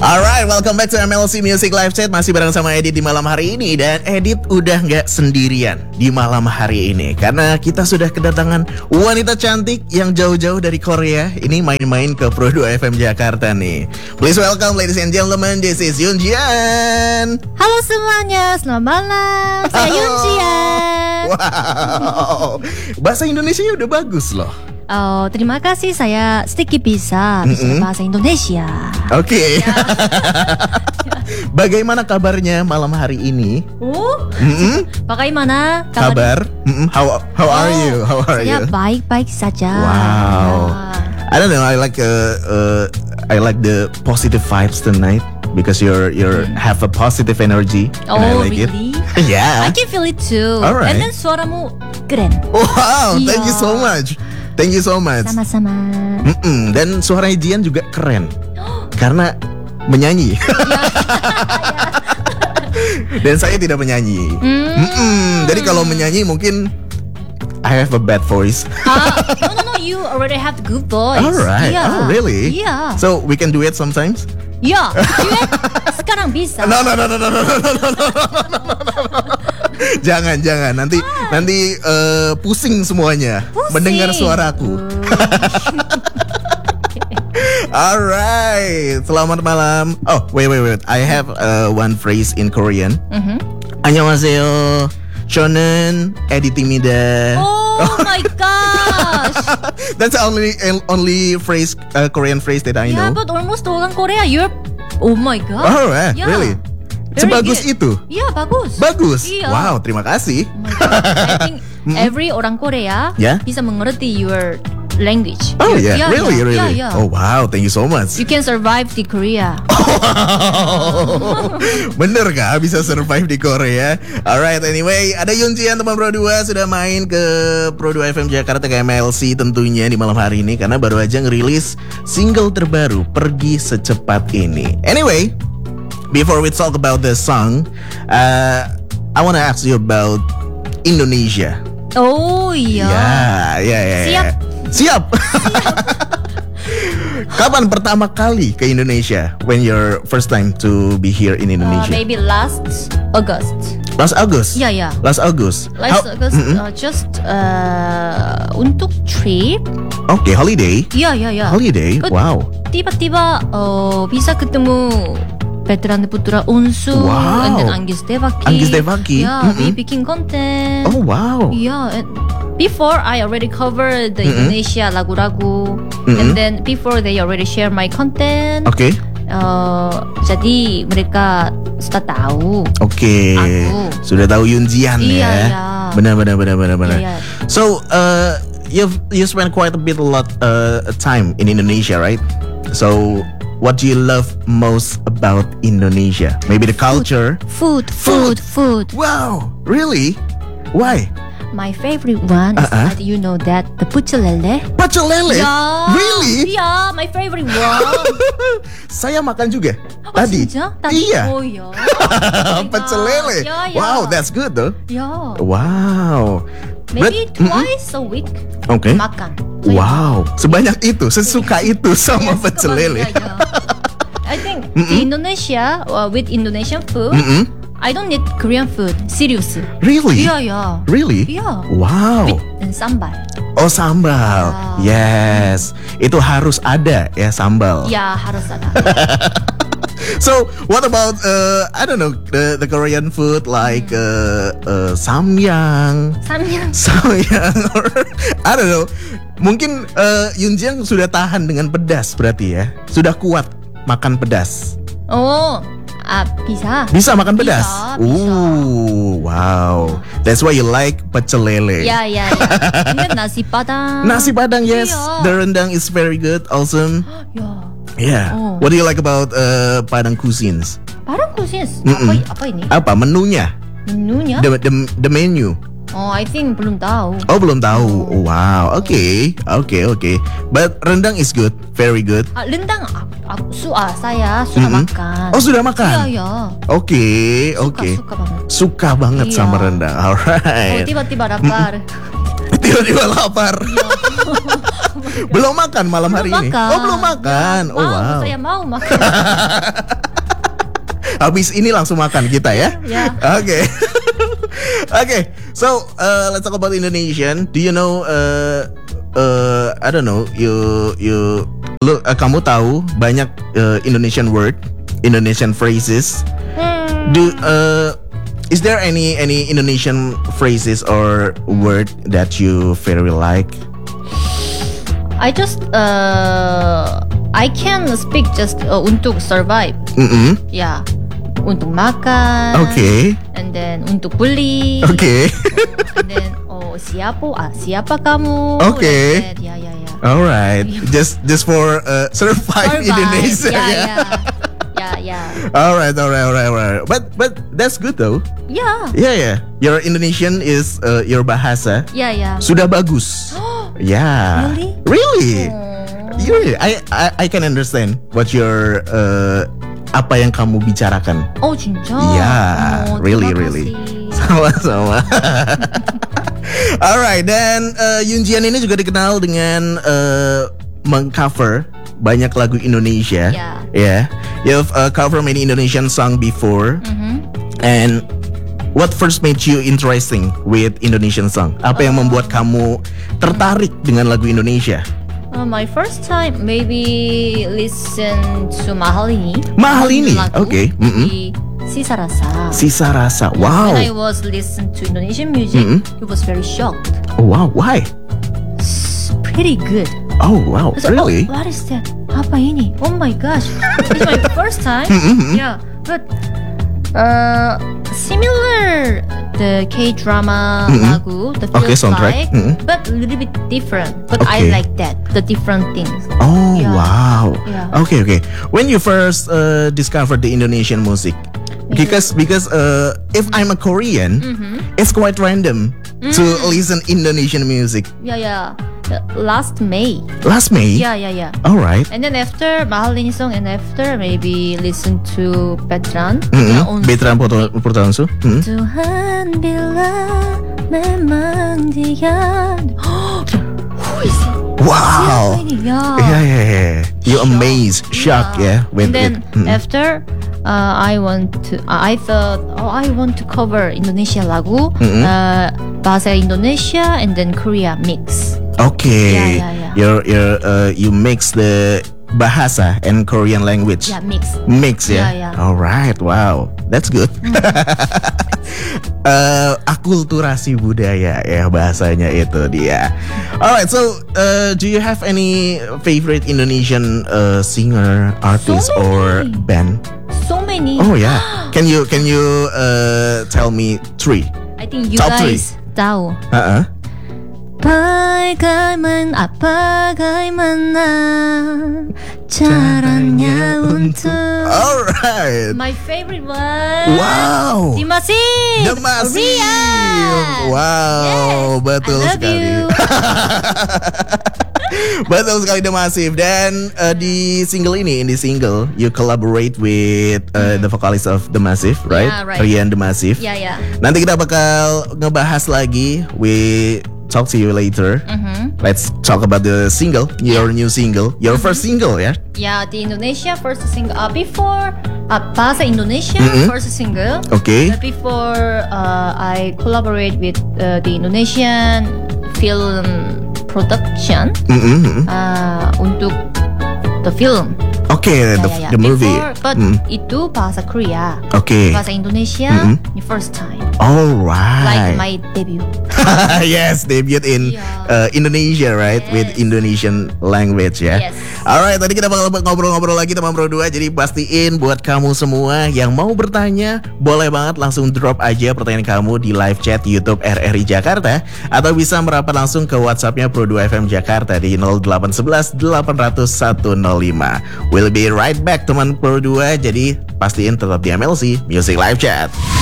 Alright, welcome back to MLC Music Live Chat. Masih bareng sama Edit di malam hari ini. Dan Edit udah gak sendirian di malam hari ini, karena kita sudah kedatangan wanita cantik yang jauh-jauh dari Korea. Ini main-main ke Pro 2 FM Jakarta nih. Please welcome ladies and gentlemen, this is Yoon Jian. Halo semuanya, selamat malam. Saya Yoon Jian. Wow, bahasa Indonesia udah bagus loh. Oh, terima kasih, saya sedikit bisa bahasa Indonesia. Oke. Bagaimana kabarnya malam hari ini? Bagaimana kabar? How are you? How are you? Saya baik-baik saja. Wow. I don't know. I like the positive vibes tonight because you're have a positive energy. Oh, and I like really? It. Yeah. I can feel it too. Alright. And then suaramu keren. Wow. Iya. Thank you so much. Thank you so much. Sama-sama. Dan suara Jian juga keren karena menyanyi. Dan saya tidak menyanyi. Jadi kalau menyanyi mungkin I have a bad voice. No, you already have the good voice. Alright. Yeah. Oh, really? Yeah. So we can do it sometimes? Yeah. Duet sekarang bisa. No. Jangan. Nanti pusing semuanya mendengar suaraku. Alright, selamat malam. Oh, wait. I have one phrase in Korean. 안녕하세요. 저는 에디입니다. Oh my gosh. That's the only phrase, Korean phrase that I Yeah, know. but almost all in Korea, you're. Oh my god. Alright, Yeah. really? Very Sebagus good. itu? Iya, bagus. Bagus. Iya. Wow, terima kasih. Oh my God. I think every orang Korea Yeah? bisa mengerti your language. Oh yeah, really? Yeah. Oh wow, thank you so much. You can survive di Korea. Bener kah bisa survive di Korea? Alright, anyway, ada Yoon Jian teman Pro 2 sudah main ke Pro 2 FM Jakarta ke MLC tentunya di malam hari ini karena baru aja ngerilis single terbaru Pergi Secepat Ini. Anyway, before we talk about the song, I want to ask you about Indonesia. Oh iya. Ya. Siap. Kapan pertama kali ke Indonesia? When your first time to be here in Indonesia? Maybe last August. Last August. Yeah. Last August. Last August, just untuk trip. Okay, holiday. Yeah. Holiday. But Wow. tiba-tiba bisa ketemu Veteran Putra Unsu. Wow. And then Anggis Devaki. Anggis Devaki. Yeah, we bikin konten. Oh wow. Yeah, and before I already covered the Indonesia lagu-lagu, and then before they already share my content. Okay. Jadi mereka sudah tahu. Okay. Aku. Sudah tahu Yoon Jian Iya. ya. Benar. Iya. So, you spend quite a lot time in Indonesia, right? So, what do you love most about Indonesia? Maybe the culture. Food. Wow, really? Why? My favorite one is that you know that the pecel lele. Pecel lele? Yeah. Really? Yeah, my favorite one. Saya makan juga tadi. 진짜? Tadi? Iya. Oh ya. Pecel lele. Yeah. Wow, that's good though. Yeah. Wow. Maybe twice a week. Okay. Makan. Wow, sebanyak itu, sesuka itu sama pecel lele. Yeah. I think di Indonesia with Indonesian food, I don't need Korean food. Serious. Really? Yeah. Really? Yeah. Wow. And sambal. Oh, sambal. Yes. Itu harus ada ya sambal. Ya, harus ada. So, what about I don't know the Korean food like samyang. Or I don't know. Mungkin Yoon Jian sudah tahan dengan pedas berarti ya. Sudah kuat makan pedas. Oh, bisa. Bisa makan pedas? Bisa. Wow. That's why you like pecel lele. Ya. Ini nasi padang. Nasi padang, yes. Iya. The rendang is very good, awesome. Ya. Yeah. Oh. What do you like about Padang cuisines? Padang cuisines. Apa ini? Apa menunya? Menunya? The menu. Oh, I think belum tahu. Oh, belum tahu. Wow. Okay. But rendang is good, very good. Rendang saya sudah makan. Oh, sudah makan? Iya. Oke. Suka banget. Suka banget Iya. sama rendang. Oh, Alright. tiba-tiba lapar. Tiba-tiba lapar. Belum makan malam hari ini. Oh, belum makan. Ya, Oh, wow. Saya mau makan. Habis ini langsung makan kita ya. Ya. Oke. Okay. So let's talk about Indonesian. Do you know? I don't know. Kamu tahu banyak Indonesian word, Indonesian phrases. Is there any Indonesian phrases or word that you very like? I can speak just untuk survive. Ya, untuk makan. Okay. And then untuk beli. Okay. And then siapa kamu? Okay. Ya. Alright. Just for survive Indonesia. Yeah. Alright. But that's good though. Yeah. Your Indonesian is your bahasa. Yeah. Sudah bagus. Yeah. Really? Really? I can understand what your apa yang kamu bicarakan. Oh, 진짜? Yeah, really. Sama-sama. Alright, dan Yunjian ini juga dikenal dengan mengcover banyak lagu Indonesia. Yeah. You've covered many Indonesian song before. And what first made you interesting with Indonesian song? Apa yang membuat kamu tertarik dengan lagu Indonesia? My first time maybe listen to Mahal Ini. Okay. Di Sisa Rasa. Wow. When I was listening to Indonesian music, it was very shocked. Oh wow, why? It's pretty good. Oh wow, So, really? what is that? Apa ini? Oh my gosh, it's my first time. Yeah, but similar the K-drama lagu, the Okay, feels soundtrack. like, but a little bit different. But I Okay. like that, the different things. Oh Yeah. wow. Yeah. Okay. When you first discovered the Indonesian music, because if I'm a Korean, it's quite random to listen Indonesian music. Yeah. Last May. Last May. Yeah. All right. And then after Mahal Ini song, and after maybe listen to Betran. Betran Portansu. Tuhan bila memang dia. Who is it? Wow. Siapa ini? Yeah. You amazed, shocked, yeah. And then after I thought I want to cover Indonesia lagu, bahasa Indonesia and then Korea mix. Okay. Yeah. You mix the bahasa and Korean language. Yeah, mix. Mix ya. Yeah. All right. Wow. That's good. Akulturasi budaya ya bahasanya itu dia. Alright, so do you have any favorite Indonesian singer, artist, So or many. band? So many. Oh yeah. Can you tell me 3? I think you Top three. guys tahu. Bagaimana caranya untuk Alright. my favorite one. Wow. Dimasif. The Massive. Rian. Wow, Yes, betul I love sekali. you. Betul sekali The Massive. Dan di single you collaborate with the vocalist of The Massive, right? Yeah, right. Rian The Massive. Yeah. Nanti kita bakal ngebahas lagi. We talk to you later. Let's talk about the single, your new single, your first single, ya? Ya, di Indonesia first single. Before bahasa Indonesia first single. Okay. Before I collaborate with the Indonesian film production untuk the film. Okay, the movie. Before, but itu bahasa Korea. Okay. Bahasa Indonesia, the first time. All right. Like my debut. Yes, debut in Indonesia, right? Yes. With Indonesian language, ya. Yes. Alright, tadi kita bakal ngobrol-ngobrol lagi teman Pro 2. Jadi pastiin buat kamu semua yang mau bertanya, boleh banget langsung drop aja pertanyaan kamu di live chat YouTube RRI Jakarta, atau bisa merapat langsung ke WhatsApp-nya Pro 2 FM Jakarta di 0811 800 105. We'll be right back teman Pro 2. Jadi pastiin tetap di MLC Music Live Chat.